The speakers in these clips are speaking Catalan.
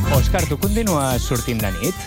Òscar, tu continues sortint de nit?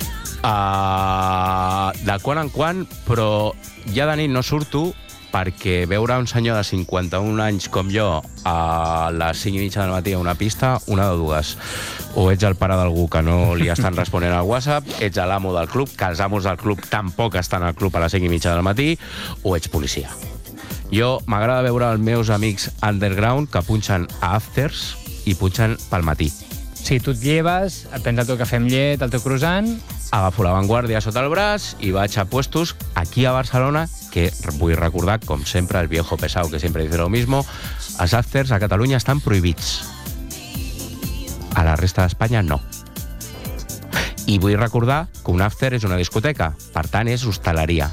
De quan en quan, però ja de nit no surto perquè veure un senyor de 51 anys com jo a les 5:30 del matí a una pista, una de dues. O ets el pare d'algú que no li estan responent al WhatsApp, ets l'amo del club, que els amos del club tampoc estan al club a les 5:30 del matí, o ets policia. Jo m'agrada veure els meus amics underground que punxen a afters i punxen pel matí. Si tu et lleves, et prens el teu cafè amb llet, el teu croissant... Agafo la Vanguardia sota el braç i vaig a puestos aquí a Barcelona, que vull recordar, com sempre, el viejo pesado que sempre dice lo mismo, els afters a Catalunya estan prohibits. A la resta d'Espanya no. I vull recordar que un after és una discoteca, per tant és hostaleria.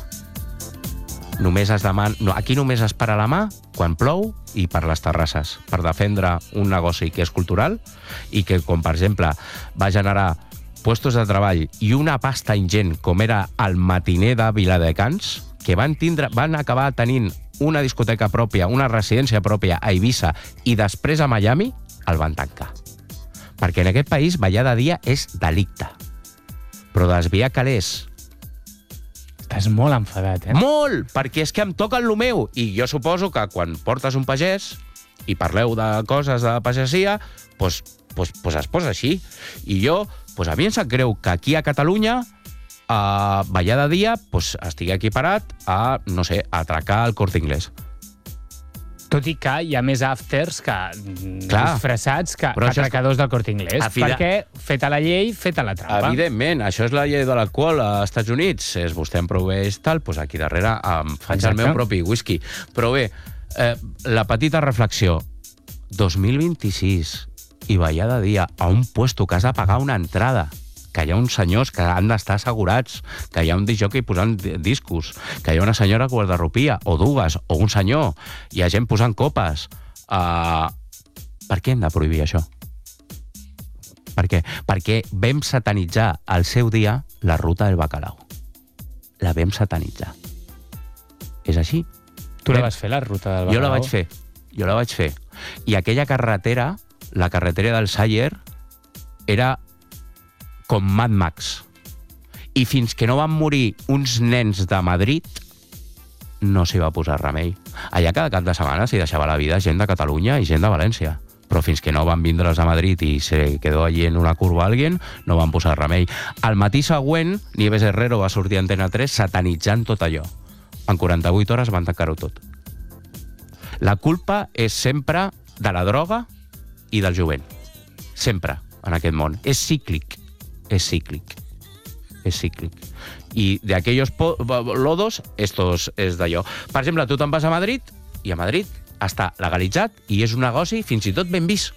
Només es demana... No, aquí només es para la mà quan plou i per les terrasses, per defendre un negoci que és cultural i que, com per exemple, va generar puestos de treball i una pasta ingent com era el matiner de Viladecans, que van acabar tenint una discoteca pròpia, una residència pròpia a Eivissa i després a Miami, el van tancar. Perquè en aquest país ballar de dia és delicte. Però desviar calés... Estàs molt enfadat, eh? Molt! Perquè és que em toquen lo meu. I jo suposo que quan portes un pagès i parleu de coses de pagesia, pues es posa així. I jo, a mi em sap greu que aquí a Catalunya, a ballar de dia, estigui equiparat a, no sé, a atracar el Corte Inglés. Tot i que hi ha més afters que disfressats que atracadors del Corte Inglés. Perquè feta la llei, feta la trampa. Evidentment, això és la llei de l'alcohol als Estats Units. Vostè em proveix tal, doncs aquí darrere em faig el meu propi whisky. Però bé, la petita reflexió. 2026 i ballar de dia a un puesto que has de pagar una entrada, que hi ha uns senyors que han d'estar assegurats, que hi ha un discjockey posant discos, que hi ha una senyora guardarropia, o dues, o un senyor, hi ha gent posant copes. Per què hem de prohibir això? Per què? Perquè vam satanitzar al seu dia la ruta del bacalao. La vam satanitzar. És així. Tu la vas fer, la ruta del bacalao? Jo la vaig fer. I aquella carretera, la carretera del Sayer, era com Mad Max. I fins que no van morir uns nens de Madrid, no s'hi va posar remei. Allà cada cap de setmana s'hi deixava la vida gent de Catalunya i gent de València. Però fins que no van vindre els de Madrid i se quedó allí en una curva alguien, no van posar remei. Al matí següent, Nieves Herrero va sortir a Antena 3 satanitzant tot allò. En 48 hores van tancar-ho tot. La culpa és sempre de la droga i del jovent. Sempre, en aquest món. És cíclic. És cíclic. I d'aquells lodos, estos és d'allò. Per exemple, tu te'n vas a Madrid, i a Madrid està legalitzat i és un negoci fins i tot ben vist.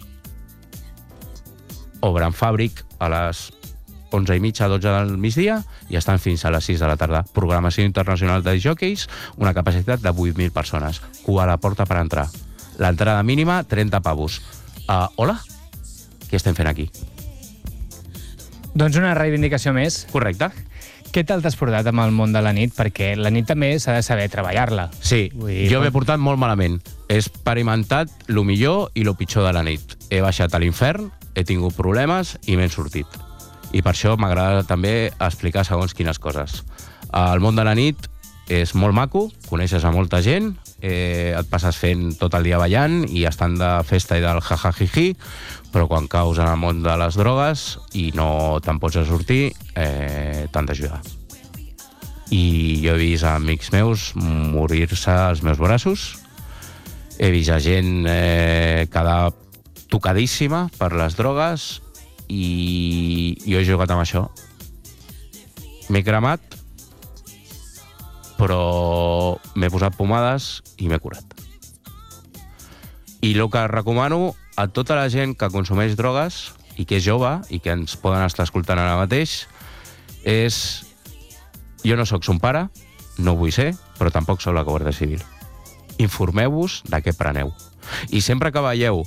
Obren fàbric a les 11:30, 12 del migdia i estan fins a les 6 de la tarda. Programació internacional de jockeys, una capacitat de 8.000 persones. Cua a la porta per entrar. L'entrada mínima, 30 pavos. Hola? Què estem fent aquí? Doncs una reivindicació més. Correcte. Què tal t'has portat amb el món de la nit? Perquè la nit també s'ha de saber treballar-la. Sí, jo m'he portat molt malament. He experimentat lo millor i lo pitjor de la nit. He baixat a l'infern, he tingut problemes i m'he sortit. I per això m'agrada també explicar segons quines coses. El món de la nit és molt maco, coneixes a molta gent, et passes fent tot el dia ballant i estant de festa i del jajajiji, però quan caus en el món de les drogues i no te'n pots sortir, t'han d'ajudar. I jo he vist amics meus morir-se als meus braços, he vist a gent quedar tocadíssima per les drogues i jo he jugat amb això. M'he cremat, però m'he posat pomades i m'he curat. I el que recomano a tota la gent que consumeix drogues i que és jove i que ens poden estar escoltant ara mateix és... Jo no sóc son pare, no ho vull ser, però tampoc sóc la Guàrdia Civil. Informeu-vos de què preneu. I sempre que veieu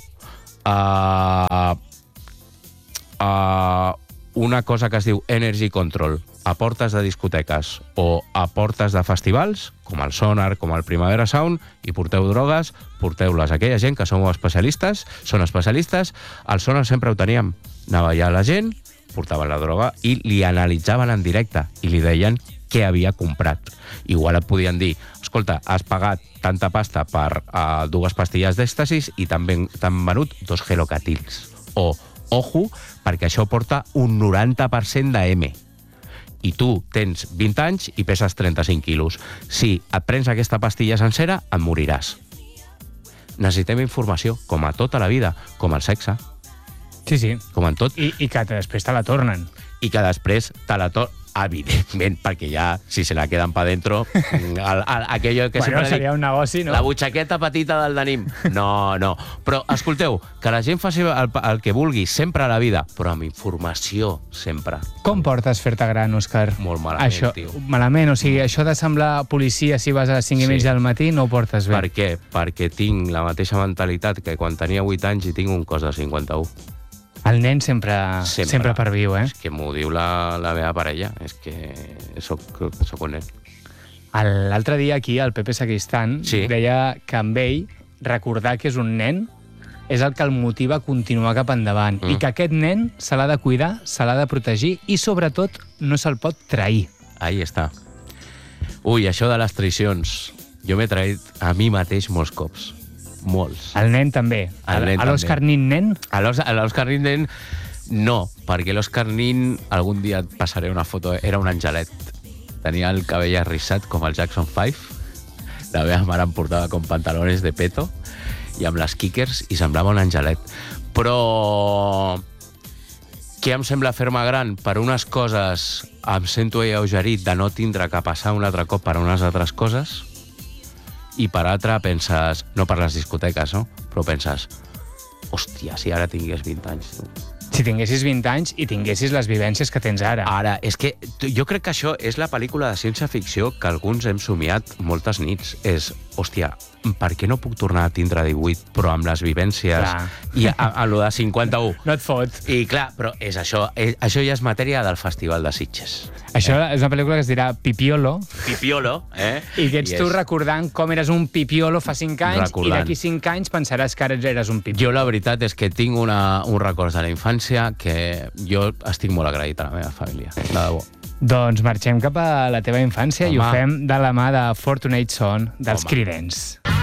una cosa que es diu Energy Control a portes de discoteques o a portes de festivals, com el Sonar, com el Primavera Sound, i porteu drogues, porteu-les. Aquella gent que són especialistes, el Sonar sempre ho teníem. Anava allà la gent, portaven la droga i li analitzaven en directe i li deien què havia comprat. Igual et podien dir, escolta, has pagat tanta pasta per 2 pastilles d'èxtasis i t'han venut 2 gelocatils. O, ojo, perquè això porta un 90% de M. I tu tens 20 anys i peses 35 quilos. Si et prens aquesta pastilla sencera, et moriràs. Necessitem informació, com a tota la vida, com el sexe. Sí. Com en tot. I que després te la tornen. I que després te la tornen. Evidentment, perquè ja, si se la queden pa dentro, aquello que sempre seria un negoci, no? La butxaqueta petita del denim. No. Però, escolteu, que la gent faci el que vulgui, sempre a la vida, però amb informació, sempre. Com portes fer-te gran, Òscar? Molt malament, tio. Malament, o sigui, això de semblar policia si vas a les 5:30 del matí no ho portes bé. Per què? Perquè tinc la mateixa mentalitat que quan tenia 8 anys i tinc un cos de 51. El nen sempre perviu, eh? És que m'ho diu la meva parella, és que soc un nen. L'altre dia aquí, el Pepe Sacristán deia que amb ell recordar que és un nen és el que el motiva a continuar cap endavant i que aquest nen se l'ha de cuidar, se l'ha de protegir i, sobretot, no se'l pot trair. Ahí està. Ui, això de les traïcions. Jo m'he traït a mi mateix molts cops. Molts. El nen també. A l'Òscar Nin A l'Òscar Nin no, perquè l'Òscar Nin algun dia et passaré una foto, era un angelet. Tenia el cabell arrissat com el Jackson 5. La meva mare em portava com pantalones de peto i amb les kickers i semblava un angelet. Però què em sembla fer-me gran? Per unes coses em sento alleugerit de no tindre que passar un altre cop per unes altres coses. I per altra penses, no per les discoteques, no? Però penses, hòstia, si ara tingués 20 anys. Si tinguessis 20 anys i tinguessis les vivències que tens ara. Ara, és que jo crec que això és la pel·lícula de ciència-ficció que alguns hem somiat moltes nits. És, hòstia, per què no puc tornar a tindre 18, però amb les vivències i a lo de 51? No et fot. I clar, però és això ja és matèria del Festival de Sitges. Això és una pel·lícula que es dirà Pipiolo. Pipiolo, I que ets tu recordant com eres un pipiolo fa 5 anys i d'aquí 5 anys pensaràs que ara eres un pipiolo. Jo la veritat és que tinc un record de la infància que jo estic molt agraït a la meva família, de debò. Doncs marxem cap a la teva infància i ho fem de la mà de Fortunate Son dels Creedence.